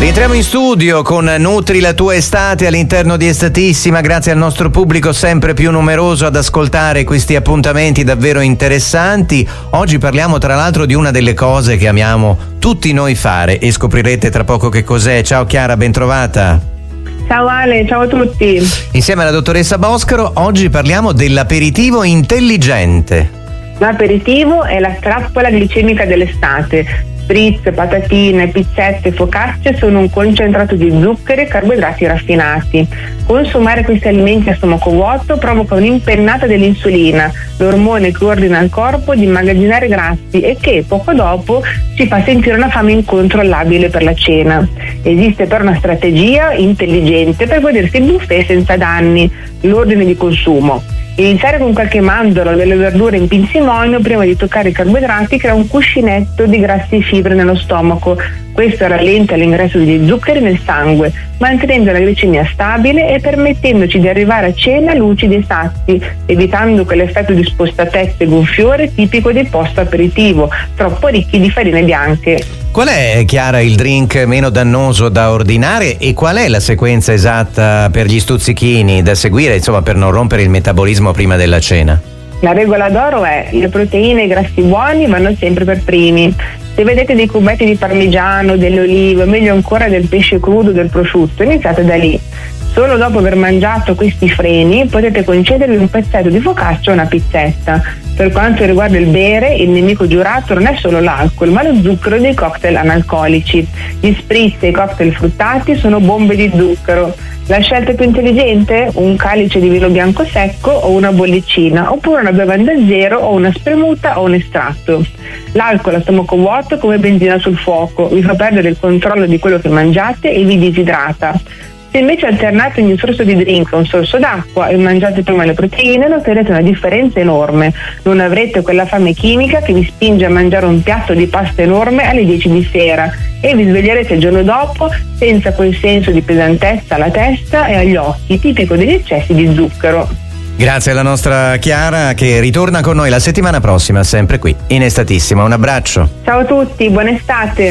Rientriamo in studio con Nutri la tua estate all'interno di Estatissima, grazie al nostro pubblico sempre più numeroso ad ascoltare questi appuntamenti davvero interessanti. Oggi parliamo tra l'altro di una delle cose che amiamo tutti noi fare e scoprirete tra poco che cos'è. Ciao Chiara, ben trovata. Ciao Ale, ciao a tutti. Insieme alla dottoressa Boscaro oggi parliamo dell'aperitivo intelligente. L'aperitivo è la trappola glicemica dell'estate. Spritz, patatine, pizzette, focacce sono un concentrato di zuccheri e carboidrati raffinati. Consumare questi alimenti a stomaco vuoto provoca un'impennata dell'insulina, l'ormone che ordina al corpo di immagazzinare grassi e che poco dopo ci fa sentire una fame incontrollabile per la cena. Esiste però una strategia intelligente per godersi il buffet senza danni: l'ordine di consumo. Iniziare con qualche mandorlo o delle verdure in pinzimonio prima di toccare i carboidrati crea un cuscinetto di grassi e fibre nello stomaco. Questo rallenta l'ingresso degli zuccheri nel sangue, mantenendo la glicemia stabile e permettendoci di arrivare a cena lucidi e sazi, evitando quell'effetto di spostatezza e gonfiore tipico dei post aperitivo, troppo ricchi di farine bianche. Qual è, Chiara, il drink meno dannoso da ordinare e qual è la sequenza esatta per gli stuzzichini da seguire, insomma, per non rompere il metabolismo prima della cena? La regola d'oro è: le proteine e i grassi buoni vanno sempre per primi. Se vedete dei cubetti di parmigiano, delle olive, meglio ancora del pesce crudo o del prosciutto, iniziate da lì. Solo dopo aver mangiato questi freni potete concedervi un pezzetto di focaccia o una pizzetta. Per quanto riguarda il bere, il nemico giurato non è solo l'alcol, ma lo zucchero dei cocktail analcolici. Gli spritz e i cocktail fruttati sono bombe di zucchero. La scelta più intelligente? Un calice di vino bianco secco o una bollicina, oppure una bevanda zero o una spremuta o un estratto. L'alcol a stomaco vuoto è come benzina sul fuoco, vi fa perdere il controllo di quello che mangiate e vi disidrata. Se invece alternate ogni sorso di drink a un sorso d'acqua e mangiate prima le proteine, noterete una differenza enorme. Non avrete quella fame chimica che vi spinge a mangiare un piatto di pasta enorme alle 10 di sera e vi sveglierete il giorno dopo senza quel senso di pesantezza alla testa e agli occhi, tipico degli eccessi di zucchero. Grazie alla nostra Chiara, che ritorna con noi la settimana prossima, sempre qui in Estatissima. Un abbraccio. Ciao a tutti, buona estate.